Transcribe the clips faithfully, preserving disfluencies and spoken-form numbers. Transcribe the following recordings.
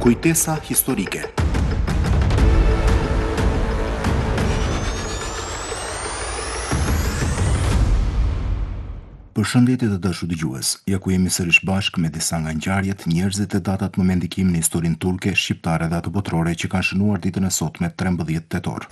Kujtesa historike. Përshëndetje të dashur dëgjues, ja ku jemi sërish bashkë me disa nga ngjarjet, njerëzit e datat më me ndikim në historinë turke, shqiptare dhe atë botërore që kanë shënuar ditën e sotme trembëdhjetë tetor.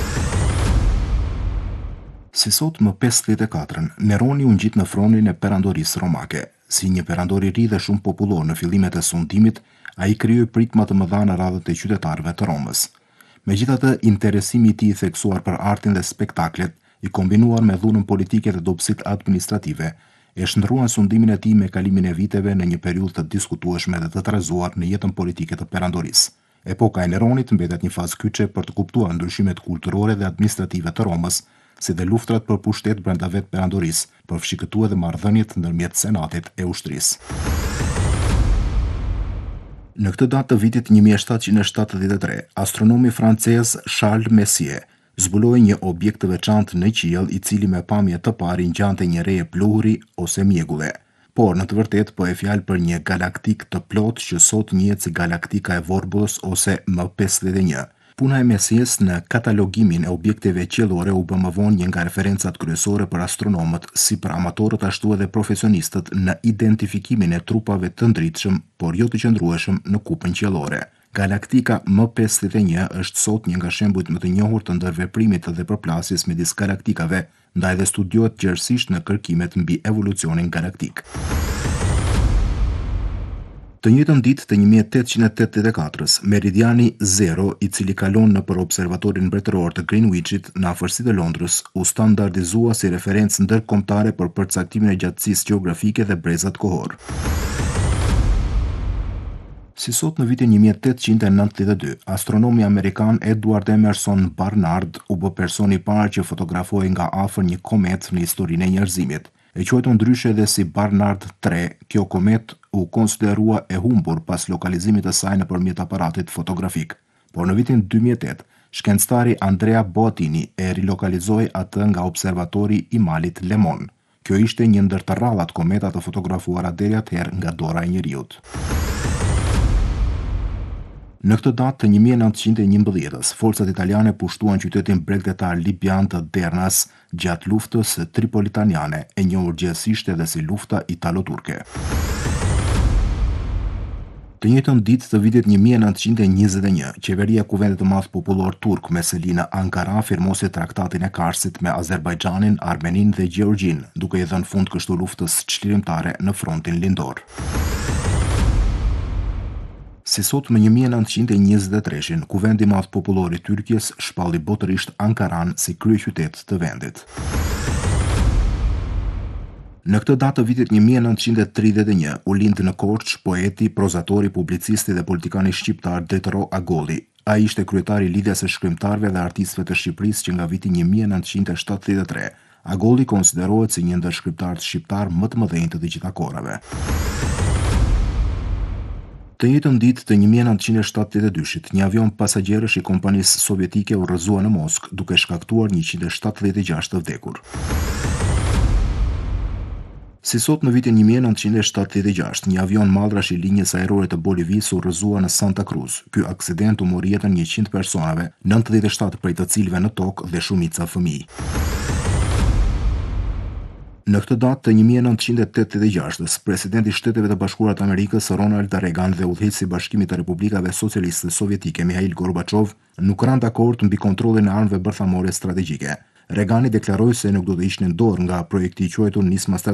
Si sot më pesëdhjetë e katër, Neroni u ngjit në fronin e perandorisë romake. Si një perandor i ri dhe shumë popullor në fillimet e sundimit, ai krijoi pritma të mëdha në radhët e qytetarëve të Romës. Megjithatë, interesimi i tij i theksuar për artin dhe spektaklet, i kombinuar me dhunën politike dhe dobësitë administrative, e shndruan sundimin e tij me kalimin e viteve në një periudhë të diskutueshme dhe të trazuar në jetën politike të perandorisë. Epoka e Neronit mbetet një fazë kyçe për të kuptuar ndryshimet kulturore dhe administrative të Romës, si dhe luftrat për pushtet brenda vetë perandorisë, përfshikëtu edhe marrëdhëniet ndërmjet senatit e ushtrisë. Në këtë datë të vitit një mijë e shtatëqind e shtatëdhjetë e tre, astronomi francez Charles Messier zbuloi një objekt të veçantë në qiell i cili me pamje të parë ngjante një reje pluhuri ose mjegulle. Por në të vërtetë po e fjalë për një galaktik të plotë që sot njihet si galaktika e Vorbullës ose M pesëdhjetë e një. Puna e Messies në katalogimin e objekteve qiellore u bë më vonë një nga referencat kryesore për astronomët, si për amatorët ashtu edhe profesionistët në identifikimin e trupave të ndritshëm, por jo të qëndrueshëm në kupën qiellore. Galaktika M pesëdhjetë e një është sot një nga shembujt më të njohur të ndërveprimit dhe përplasjes midis galaktikave, ndaj dhe studiohet gjerësisht në kërkimet mbi evolucionin galaktik. Të njëjtën ditë të një mijë e tetëqind e tetëdhjetë e katër, meridiani zero, i cili kalon nëpër observatorin mbretëror të Greenwichit në afërsitë e Londrës, u standardizua si referencë ndërkombëtare për përcaktimin e gjatësisë gjeografike dhe brezat kohor. Si sot në vitin një mijë e tetëqind e nëntëdhjetë e dy, astronomi amerikan Edward Emerson Barnard u bë personi i parë që fotografoi nga afër një komet në historinë e njerëzimit. E quajtur ndryshe edhe si Barnard tre, kjo komet u konsiderua e humbur pas lokalizimit të saj nëpërmjet aparatit fotografik. Por në vitin dy mijë e tetë, shkencëtari Andrea Boatini e rilokalizoi atë nga observatori i malit Lemon. Kjo ishte një ndër të rrallat kometa të fotografuara deri atëherë nga dora e njeriut. Në këtë datë të një mijë e nëntëqind e njëmbëdhjetës, forcat italiane pushtuan qytetin bregdetar libian të Dernas gjatë luftës tripolitaniane, e njohur gjithsesi edhe si lufta italo-turke. Të njëjtën ditë të vitit një mijë e nëntëqind e njëzet e një, qeveria e Kuvendit të Madh Popullor Turk me seli në Ankara firmosi traktatin e Karsit me Azerbajxhanin, Armeninë dhe Gjeorgjinë, duke i dhënë fund kështu luftës çlirimtare në frontin lindor. Si sot më një mijë e nëntëqind e njëzet e tre, Kuvendi i Madh Popullor i Tyrkjes shpalli botërisht Ankaran si kryeqytet të vendit. Në këtë datë të vitit një mijë e nëntëqind e tridhjetë e një, u lind në Korçë poeti, prozatori, publicisti dhe politikani shqiptar Detëro Agolli. Ai ishte kryetari i Lidhjes së Shkrimtarëve dhe Artistëve të Shqipërisë që nga viti një mijë e nëntëqind e shtatëdhjetë e tre. Agolli konsiderohet si një ndër shkrimtarët shqiptar më të mëdhenj të të gjitha kohërave. Të njëjtën ditë të një mijë e nëntëqind e shtatëdhjetë e dyshit, një avion pasagjerësh i kompanisë sovjetike u rrëzua në Moskë, duke shkaktuar njëqind e shtatëdhjetë e gjashtë të vdekur. Si sot në vitin një mijë e nëntëqind e shtatëdhjetë e gjashtë, një avion mallrash i linjës ajrore të Bolivisë u rrëzua në Santa Cruz. Ky aksident u mori jetën njëqind personave, nëntëdhjetë e shtatë prej të cilëve në tokë dhe shumica fëmijë. Në këtë datë të një mijë e nëntëqind e tetëdhjetë e gjashtë, presidenti i Shteteve të Bashkuara të Amerikës Ronald Reagan dhe udhëheqësi i Bashkimit të Republikave Socialiste Sovjetike Mikhail Gorbaçov nuk ranë dakord mbi kontrollin e armëve bërthamore strategjike. Reagani deklaroi se nuk do të ishin dorë nga projekti i quajtur nisma strategjike